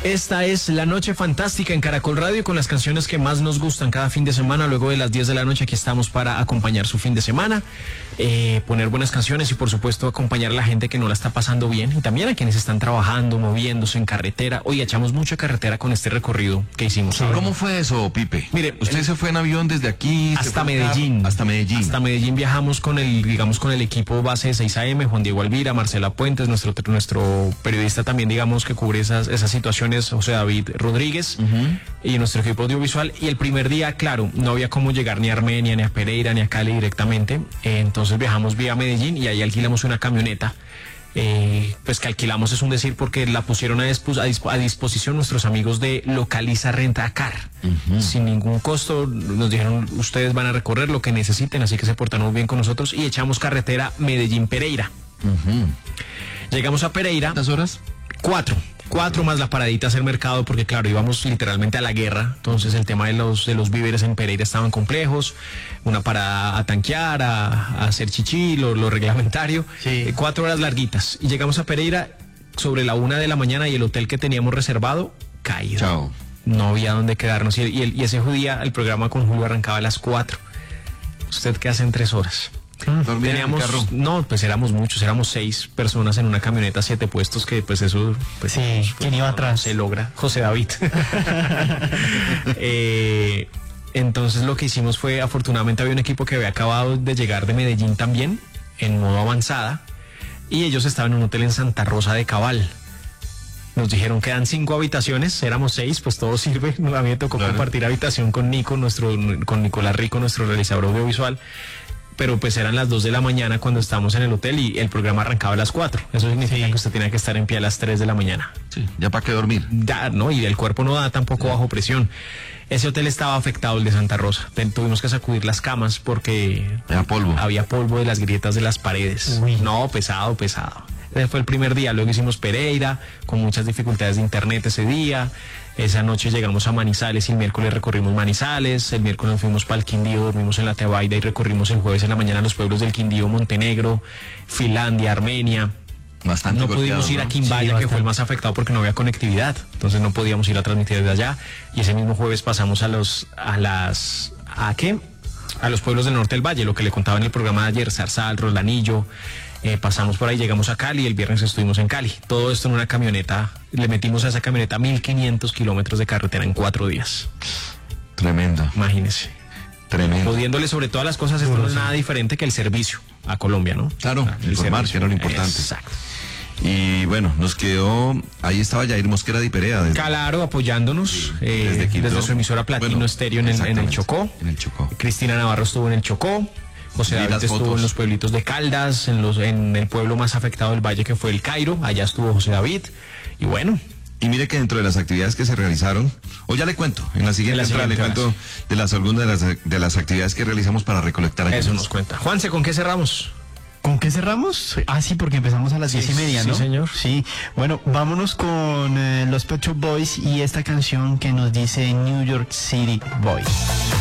Esta es La Noche Fantástica en Caracol Radio con las canciones que más nos gustan cada fin de semana. Luego de las 10 de la noche aquí estamos para acompañar su fin de semana, poner buenas canciones y por supuesto acompañar a la gente que no la está pasando bien y también a quienes están trabajando, moviéndose en carretera. Hoy echamos mucha carretera con este recorrido que hicimos. Sí. ¿Cómo fue eso, Pipe? Mire, usted se fue en avión desde aquí hasta Medellín. Hasta Medellín. Hasta Medellín viajamos con el equipo base de 6am, Juan Diego Alvira, Marcela Puentes, nuestro periodista también, digamos, que cubre esas situaciones, José David Rodríguez, y nuestro equipo audiovisual. Y el primer día, claro, no había cómo llegar ni a Armenia, ni a Pereira, ni a Cali directamente. Entonces viajamos vía Medellín y ahí alquilamos una camioneta. Pues que alquilamos es un decir porque la pusieron a disposición nuestros amigos de Localiza Rentacar, sin ningún costo. Nos dijeron, ustedes van a recorrer lo que necesiten, así que se portaron muy bien con nosotros y echamos carretera Medellín-Pereira. Llegamos a Pereira. ¿Cuántas horas? 4 más la paradita a hacer mercado, porque claro, íbamos literalmente a la guerra. Entonces el tema de los víveres en Pereira estaban complejos. Una parada a tanquear, a hacer chichi, lo reglamentario. Sí. 4 horas larguitas. Y llegamos a Pereira sobre la 1 de la mañana y el hotel que teníamos reservado, caído. Chao. No había dónde quedarnos. Y ese día el programa con Julio arrancaba a las 4. ¿Usted qué hace en 3 horas? Teníamos, carro. No, pues éramos muchos, éramos 6 personas en una camioneta, 7 puestos, que pues eso, pues, sí, ¿quién iba atrás? Se logra, José David. Entonces lo que hicimos fue, afortunadamente había un equipo que había acabado de llegar de Medellín también, en modo avanzada, y ellos estaban en un hotel en Santa Rosa de Cabal. Nos dijeron que eran 5 habitaciones, éramos 6, pues todo sirve. A mí me tocó compartir habitación con con Nicolás Rico, nuestro realizador audiovisual. Pero pues eran las 2 de la mañana cuando estábamos en el hotel y el programa arrancaba a las 4. Eso significa que usted tenía que estar en pie a las 3 de la mañana. Sí, ya para qué dormir. Ya, ¿no? Y el cuerpo no da tampoco bajo presión. Ese hotel estaba afectado, el de Santa Rosa. Tuvimos que sacudir las camas porque había polvo de las grietas de las paredes. Uy. No, pesado. Ese fue el primer día. Luego hicimos Pereira, con muchas dificultades de internet ese día. Esa noche llegamos a Manizales y el miércoles recorrimos Manizales. El miércoles nos fuimos para el Quindío, dormimos en la Tebaida y recorrimos el jueves en la mañana los pueblos del Quindío, Montenegro, Finlandia, Armenia. Bastante no pudimos ir a Quimbaya, que fue el más afectado porque no había conectividad. Entonces no podíamos ir a transmitir desde allá. Y ese mismo jueves pasamos a los pueblos del norte del valle, lo que le contaba en el programa de ayer, Zarzal, Rolanillo. Pasamos por ahí, llegamos a Cali, el viernes estuvimos en Cali. Todo esto en una camioneta, le metimos a esa camioneta 1.500 kilómetros de carretera en 4 días. Tremendo. Imagínese. Tremendo. Pudiéndole sobre todas las cosas, esto no es nada diferente que el servicio a Colombia, ¿no? Claro, informar, que era lo importante. Exacto. Y bueno, nos quedó, ahí estaba Jair Mosquera de Perea. Claro, apoyándonos desde su emisora Platino Estéreo en el Chocó. En el Chocó. Cristina Navarro estuvo en el Chocó. José David estuvo en los pueblitos de Caldas, en el pueblo más afectado del valle que fue el Cairo. Allá estuvo José David. Y bueno. Y mire que dentro de las actividades que se realizaron, o ya le cuento, en la siguiente entrada le cuento de algunas de las actividades que realizamos para recolectar ayudas. Eso nos cuenta. Juanse, ¿con qué cerramos? ¿Con qué cerramos? Ah, sí, porque empezamos a las 10:30, ¿no? Sí, señor. Sí, bueno, vámonos con los Pet Shop Boys y esta canción que nos dice New York City Boys.